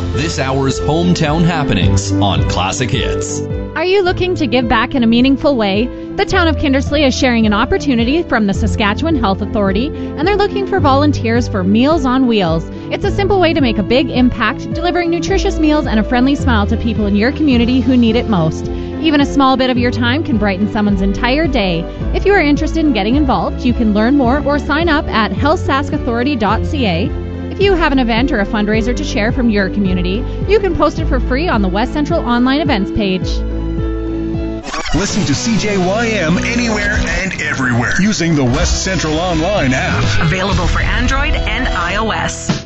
this hour's hometown happenings on Classic Hits. Are you looking to give back in a meaningful way? The town of Kindersley is sharing an opportunity from the Saskatchewan Health Authority, and they're looking for volunteers for Meals on Wheels. It's a simple way to make a big impact, delivering nutritious meals and a friendly smile to people in your community who need it most. Even a small bit of your time can brighten someone's entire day. If you are interested in getting involved, you can learn more or sign up at healthsaskauthority.ca. If you have an event or a fundraiser to share from your community, you can post it for free on the West Central Online Events page. Listen to CJYM anywhere and everywhere using the West Central Online app. Available for Android and iOS.